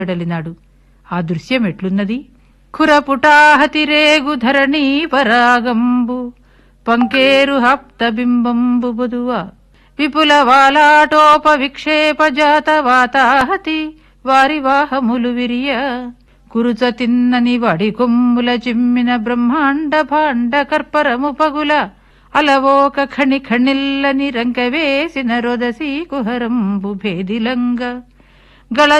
వెడలినాడు. ఆ దృశ్యం ఎట్లున్నది? ఖురపుటాహతిరేగు ధరణీ పరాగంబు పంకేరు హప్తబింబంబు బుదువ విపుల వాలాటోప విక్షేప జాత వాతాహతి వారి వాహములు విరియ కురుచ తిన్నని వడి కొమ్ముల చిమ్మిన బ్రహ్మాండ భాండ కర్పరము పగుల అలవోక ఖణి ఖణిల్లని రంకవేసిన రొదసి కుహరంబు భేదిలంగ గళ